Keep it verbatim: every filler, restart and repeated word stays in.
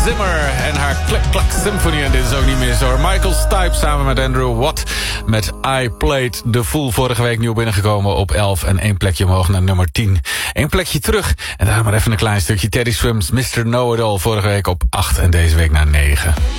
Zimmer en haar Klik-Klak Symphony. En dit is ook niet mis hoor. Michael Stipe samen met Andrew Watt met I Played the Fool. Vorige week nieuw binnengekomen op elf en één plekje omhoog naar nummer tien. Eén plekje terug en daar maar even een klein stukje. Teddy Swims, mister Know-It-All. Vorige week op acht en deze week naar negen.